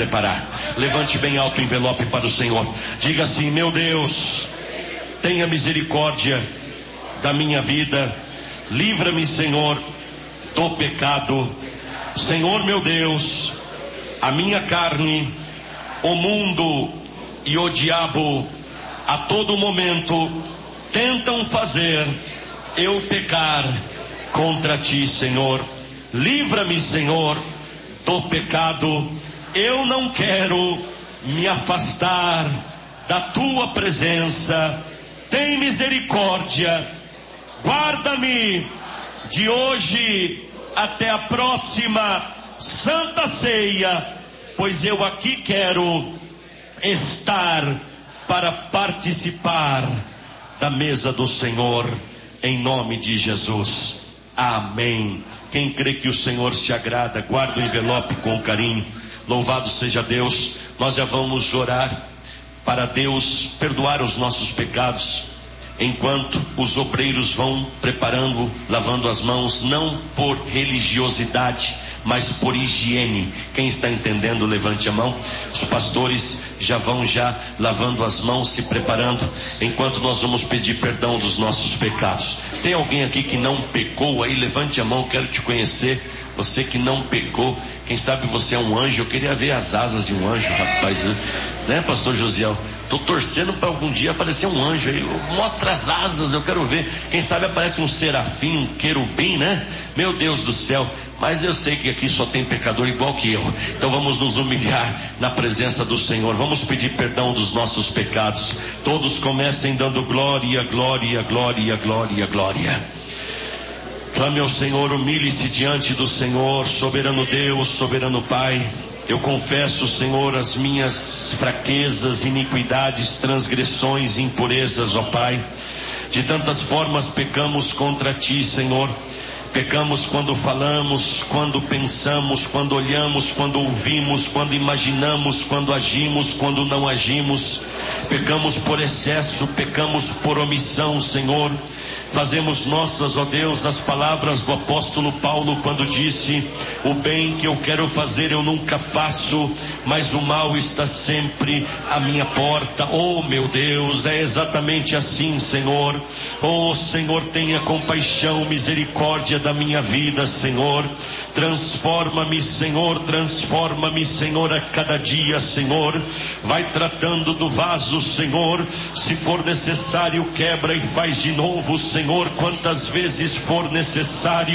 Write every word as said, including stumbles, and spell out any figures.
preparar. Levante bem alto o envelope para o Senhor. Diga assim: meu Deus, tenha misericórdia da minha vida. Livra-me, Senhor, do pecado. Senhor meu Deus, a minha carne, o mundo e o diabo a todo momento tentam fazer eu pecar contra ti, Senhor. Livra-me, Senhor, do pecado. Eu não quero me afastar da tua presença. Tem misericórdia. Guarda-me de hoje até a próxima Santa Ceia, pois eu aqui quero estar para participar da mesa do Senhor, em nome de Jesus. Amém. Quem crê que o Senhor se agrada, guarda o envelope com carinho. Louvado seja Deus. Nós já vamos orar para Deus perdoar os nossos pecados, enquanto os obreiros vão preparando, lavando as mãos, não por religiosidade, mas por higiene. Quem está entendendo, levante a mão. Os pastores já vão já lavando as mãos, se preparando, enquanto nós vamos pedir perdão dos nossos pecados. Tem alguém aqui que não pecou aí? Levante a mão, quero te conhecer. Você que não pecou, quem sabe você é um anjo. Eu queria ver as asas de um anjo, rapaz, né, pastor Josiel? Estou torcendo para algum dia aparecer um anjo aí. Mostra as asas, eu quero ver. Quem sabe aparece um serafim, um querubim, né? Meu Deus do céu. Mas eu sei que aqui só tem pecador igual que eu. Então vamos nos humilhar na presença do Senhor. Vamos pedir perdão dos nossos pecados. Todos comecem dando glória, glória, glória, glória, glória. Clame ao Senhor, humilhe-se diante do Senhor. Soberano Deus, soberano Pai, eu confesso, Senhor, as minhas fraquezas, iniquidades, transgressões, impurezas, ó Pai. De tantas formas pecamos contra Ti, Senhor. Pecamos quando falamos, quando pensamos, quando olhamos, quando ouvimos, quando imaginamos, quando agimos, quando não agimos. Pecamos por excesso, pecamos por omissão, Senhor. Fazemos nossas, ó Deus, as palavras do apóstolo Paulo quando disse: o bem que eu quero fazer eu nunca faço, mas o mal está sempre à minha porta. Oh meu Deus, é exatamente assim, Senhor. Oh Senhor, tenha compaixão, misericórdia da minha vida, Senhor. Transforma-me, Senhor, transforma-me, Senhor, a cada dia, Senhor. Vai tratando do vaso, Senhor. Se for necessário, quebra e faz de novo, Senhor, quantas vezes for necessário.